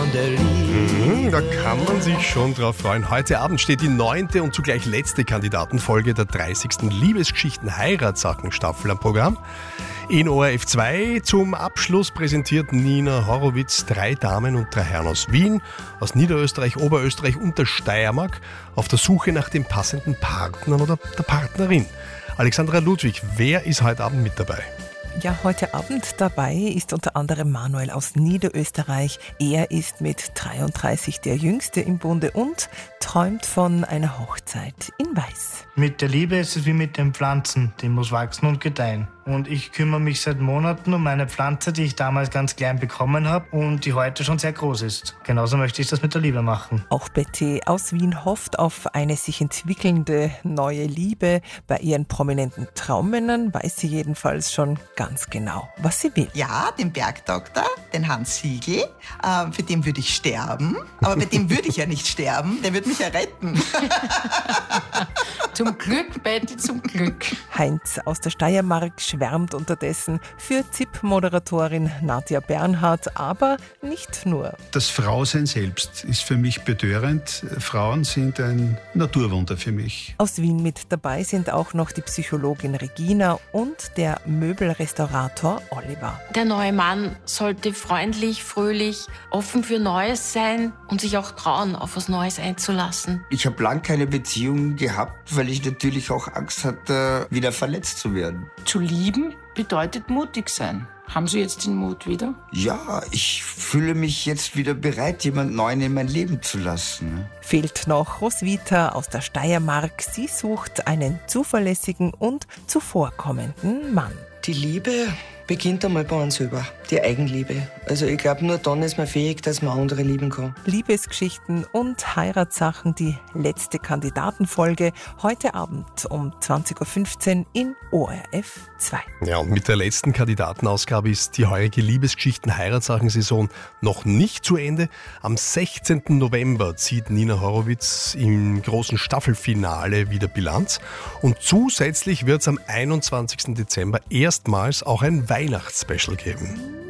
von der Liebe. Da kann man sich schon drauf freuen. Heute Abend steht die 9. und zugleich letzte Kandidatenfolge der 30. Liebesgeschichten-Heiratssachen-Staffel am Programm. In ORF 2 zum Abschluss präsentiert Nina Horowitz 3 Damen und 3 Herren aus Wien, aus Niederösterreich, Oberösterreich und der Steiermark auf der Suche nach dem passenden Partner oder der Partnerin. Alexandra Ludwig, wer ist heute Abend mit dabei? Ja, heute Abend dabei ist unter anderem Manuel aus Niederösterreich. Er ist mit 33 der Jüngste im Bunde und träumt von einer Hochzeit in Weiß. Mit der Liebe ist es wie mit den Pflanzen, die muss wachsen und gedeihen. Und ich kümmere mich seit Monaten um meine Pflanze, die ich damals ganz klein bekommen habe und die heute schon sehr groß ist. Genauso möchte ich das mit der Liebe machen. Auch Betty aus Wien hofft auf eine sich entwickelnde neue Liebe. Bei ihren prominenten Traummännern weiß sie jedenfalls schon ganz genau, was sie will. Ja, den Bergdoktor, den Hans Siegel, für den würde ich sterben. Aber bei dem würde ich ja nicht sterben, der würde mich ja retten. Zum Glück, Betty, zum Glück. Heinz aus der Steiermark schwärmt unterdessen für ZIP-Moderatorin Nadja Bernhardt, aber nicht nur. Das Frausein selbst ist für mich betörend. Frauen sind ein Naturwunder für mich. Aus Wien mit dabei sind auch noch die Psychologin Regina und der Möbelrestaurator Oliver. Der neue Mann sollte freundlich, fröhlich, offen für Neues sein und sich auch trauen, auf was Neues einzulassen. Ich habe lang keine Beziehung gehabt, weil ich natürlich auch Angst hatte, wieder verletzt zu werden. Zu lieben bedeutet mutig sein. Haben Sie jetzt den Mut wieder? Ja, ich fühle mich jetzt wieder bereit, jemand Neuen in mein Leben zu lassen. Fehlt noch Roswitha aus der Steiermark. Sie sucht einen zuverlässigen und zuvorkommenden Mann. Die Liebe beginnt einmal bei uns selber, die Eigenliebe. Also ich glaube, nur dann ist man fähig, dass man andere lieben kann. Liebesgeschichten und Heiratssachen, die letzte Kandidatenfolge, heute Abend um 20.15 Uhr in ORF 2. Ja, und mit der letzten Kandidatenausgabe ist die heurige Liebesgeschichten-Heiratssachen-Saison noch nicht zu Ende. Am 16. November zieht Nina Horowitz im großen Staffelfinale wieder Bilanz. Und zusätzlich wird es am 21. Dezember erstmals auch ein Weihnachtsspecial geben.